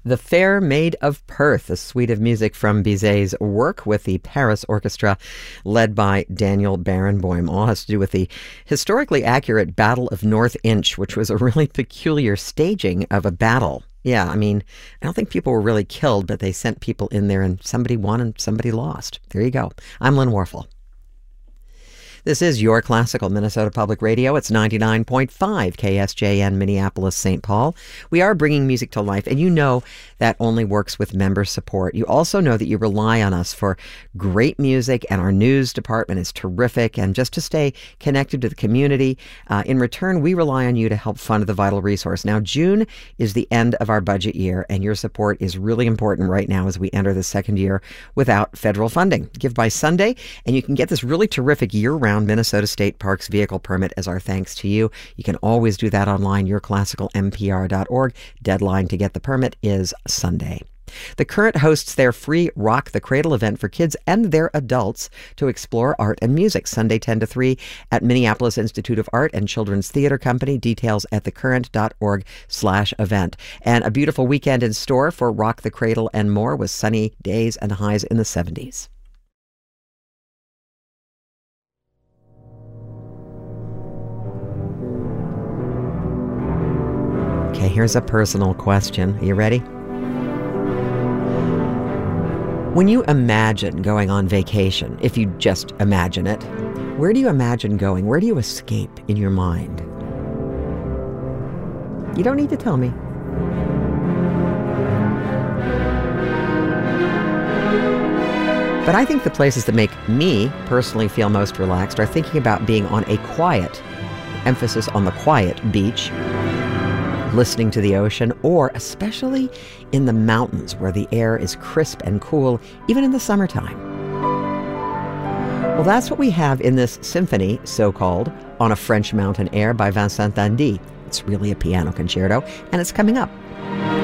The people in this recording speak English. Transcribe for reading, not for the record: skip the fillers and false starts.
The Fair Maid of Perth, a suite of music from Bizet's work with the Paris Orchestra, led by Daniel Barenboim. All has to do with the historically accurate Battle of North Inch, which was a really peculiar staging of a battle. Yeah, I mean, I don't think people were really killed, but they sent people in there and somebody won and somebody lost. There you go. I'm Lynn Warfel. This is your classical Minnesota Public Radio. It's 99.5 KSJN, Minneapolis, St. Paul. We are bringing music to life, and you know that only works with member support. You also know that you rely on us for great music, and our news department is terrific, and just to stay connected to the community. In return, we rely on you to help fund the vital resource. Now, June is the end of our budget year, and your support is really important right now as we enter the second year without federal funding. Give by Sunday, and you can get this really terrific year-round Minnesota State Parks vehicle permit as our thanks to you. You can always do that online, yourclassicalmpr.org. Deadline to get the permit is Sunday. The Current hosts their free Rock the Cradle event for kids and their adults to explore art and music, Sunday 10 to 3 at Minneapolis Institute of Art and Children's Theater Company. Details at thecurrent.org/event. And a beautiful weekend in store for Rock the Cradle and more, with sunny days and highs in the 70s. Okay, here's a personal question. Are you ready? When you imagine going on vacation, if you just imagine it, where do you imagine going? Where do you escape in your mind? You don't need to tell me. But I think the places that make me personally feel most relaxed are thinking about being on a quiet, emphasis on the quiet beach, listening to the ocean, or especially in the mountains where the air is crisp and cool, even in the summertime. Well, that's what we have in this symphony, so-called, On a French Mountain Air by Vincent Dandy. It's really a piano concerto, and it's coming up.